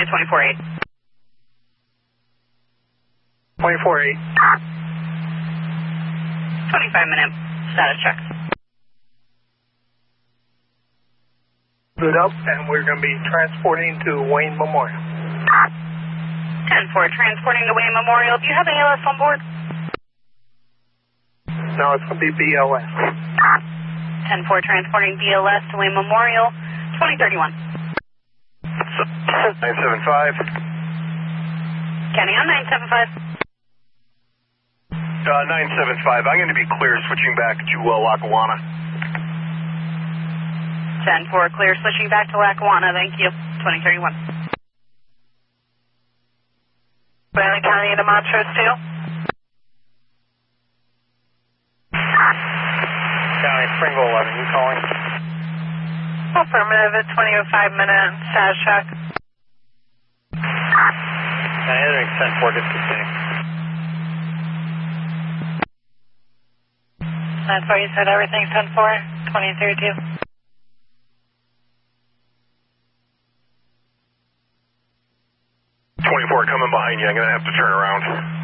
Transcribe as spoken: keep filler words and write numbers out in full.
California twenty-four eight. twenty-four eight. twenty-five minute status check. Good up, and we're going to be transporting to Wayne Memorial. ten four, transporting to Wayne Memorial. Do you have A L S on board? No, it's going to be B L S. ten four, transporting B L S to Wayne Memorial, twenty thirty-one. nine seven five. Kenny on nine seven five. Uh, nine seven five. I'm going to be clear switching back to uh, Lackawanna. ten four, clear switching back to Lackawanna. Thank you. twenty thirty-one. Brandon County to Montrose two. County, Springville eleven, you calling? Affirmative at twenty oh five minute status check. County, entering ten four, discontinue. That's why you said everything's ten four, twenty thirty-two. twenty-four coming behind you. I'm going to have to turn around.